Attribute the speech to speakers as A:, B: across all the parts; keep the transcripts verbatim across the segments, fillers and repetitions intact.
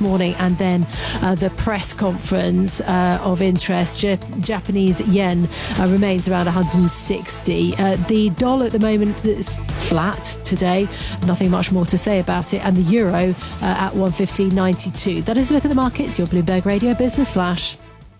A: this morning, and then uh, the press conference uh, of interest. J- Japanese yen uh, remains around one hundred sixty. Uh, the dollar at the moment is flat today. Nothing much more to say about it. And the euro uh, at one fifteen ninety-two. That is a look at the markets. Your Bloomberg Radio Business Flash.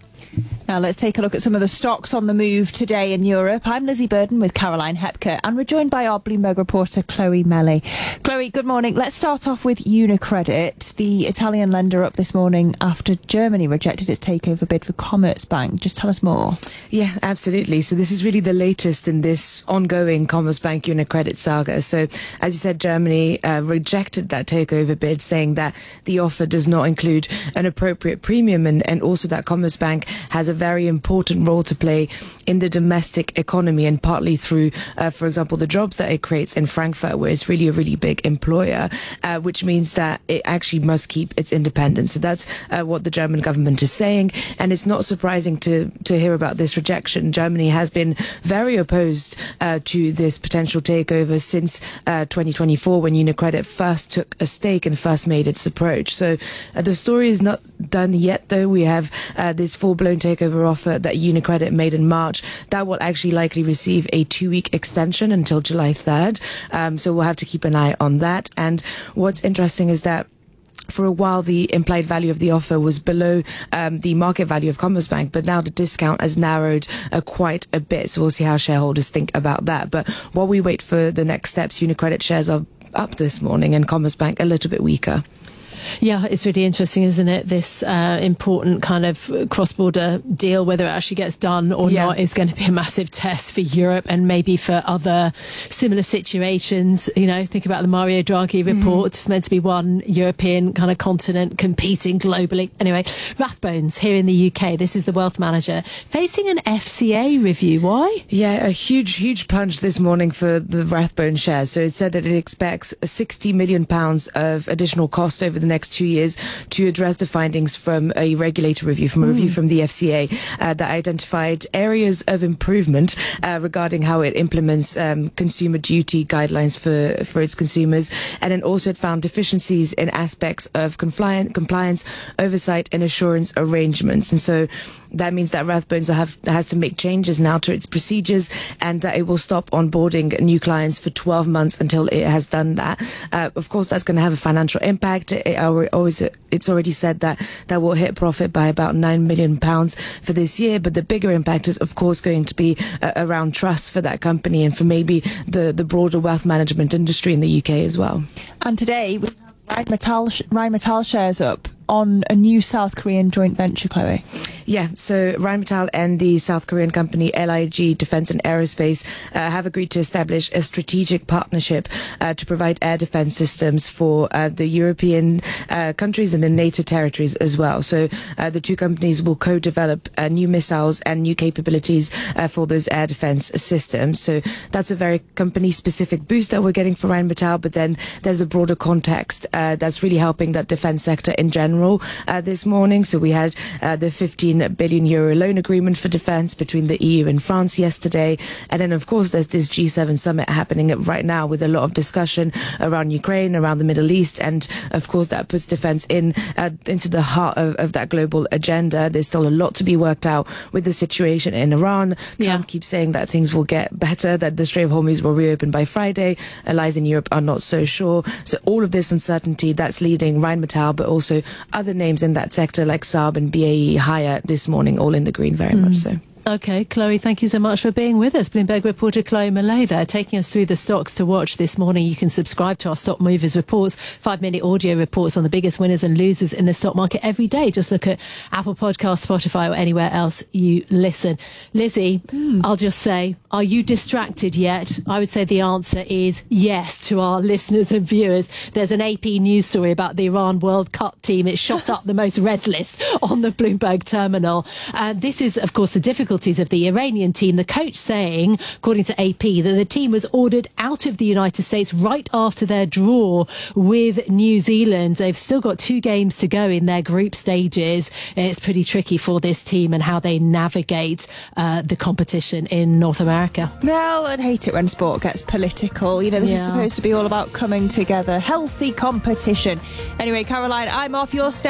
B: Now let's take a look at some of the stocks on the move today in Europe. I'm Lizzie Burden with Caroline Hepker, and we're joined by our Bloomberg reporter Chloe Melly. Chloe, good morning. Let's start off with UniCredit, the Italian lender, up this morning after Germany rejected its takeover bid for Commerzbank. Just tell us more.
C: Yeah, absolutely. So this is really the latest in this ongoing Commerzbank UniCredit saga. So as you said, Germany uh, rejected that takeover bid, saying that the offer does not include an appropriate premium, and, and also that Commerzbank has a very important role to play in the domestic economy, and partly through, uh, for example, the jobs that it creates in Frankfurt, where it's really a really big employer, uh, which means that it actually must keep its independence. So that's uh, what the German government is saying, and it's not surprising to to hear about this rejection. Germany has been very opposed uh, to this potential takeover since uh, twenty twenty-four, when UniCredit first took a stake and first made its approach. So uh, the story is not done yet, though. We have uh, this full-blown takeover offer that UniCredit made in March that will actually likely receive a two-week extension until July third. Um, so we'll have to keep an eye on that. And what's interesting is that for a while, the implied value of the offer was below um, the market value of Commerzbank, but now the discount has narrowed uh, quite a bit. So we'll see how shareholders think about that. But while we wait for the next steps, UniCredit shares are up this morning and Commerzbank a little bit weaker.
A: Yeah, it's really interesting, isn't it? This uh, important kind of cross-border deal, whether it actually gets done or yeah. not, is going to be a massive test for Europe and maybe for other similar situations. You know, think about the Mario Draghi report. Mm. It's meant to be one European kind of continent competing globally. Anyway, Rathbones here in the U K. This is the wealth manager facing an F C A review. Why?
C: Yeah, a huge, huge plunge this morning for the Rathbone shares. So it said that it expects sixty million pounds of additional cost over the next two years to address the findings from a regulator review, from a mm. review from the F C A uh, that identified areas of improvement uh, regarding how it implements um, consumer duty guidelines for, for its consumers. And then also it found deficiencies in aspects of compliance, compliance, oversight and assurance arrangements. And so that means that Rathbones have, has to make changes now to its procedures, and that it will stop onboarding new clients for twelve months until it has done that. Uh, of course, that's going to have a financial impact. It, always, it's already said that that will hit profit by about nine million pounds for this year. But the bigger impact is, of course, going to be uh, around trust for that company and for maybe the, the broader wealth management industry in the U K as well.
B: And today we have Rheinmetall, Rheinmetall shares up on a new South Korean joint venture, Chloe.
C: Yeah, so Rheinmetall and the South Korean company L I G Defence and Aerospace uh, have agreed to establish a strategic partnership uh, to provide air defence systems for uh, the European uh, countries and the NATO territories as well. So uh, the two companies will co-develop uh, new missiles and new capabilities uh, for those air defence systems. So that's a very company-specific boost that we're getting for Rheinmetall, but then there's a broader context uh, that's really helping that defence sector in general. Uh, this morning. So we had uh, the fifteen billion euro loan agreement for defence between the E U and France yesterday. And then, of course, there's this G seven summit happening right now with a lot of discussion around Ukraine, around the Middle East. And, of course, that puts defence in uh, into the heart of, of that global agenda. There's still a lot to be worked out with the situation in Iran.
A: Yeah.
C: Trump keeps saying that things will get better, that the Strait of Hormuz will reopen by Friday. Allies in Europe are not so sure. So all of this uncertainty, that's leading Rheinmetall, but also other names in that sector like Saab and B A E higher this morning, all in the green, very mm. much so.
A: Okay, Chloe, thank you so much for being with us. Bloomberg reporter Chloe Melly there, taking us through the stocks to watch this morning. You can subscribe to our Stock Movers reports, five-minute audio reports on the biggest winners and losers in the stock market every day. Just look at Apple Podcasts, Spotify, or anywhere else you listen. Lizzie, mm. I'll just say, are you distracted yet? I would say the answer is yes to our listeners and viewers. There's an A P news story about the Iran World Cup team. It shot up the most read list on the Bloomberg terminal. Uh, this is, of course, the difficult of the Iranian team. The coach saying, according to A P, that the team was ordered out of the United States right after their draw with New Zealand. They've still got two games to go in their group stages. It's pretty tricky for this team and how they navigate uh, the competition in North America.
B: Well, I'd hate it when sport gets political. You know, this
A: yeah.
B: is supposed to be all about coming together, healthy competition. Anyway, Caroline, I'm off. Your stay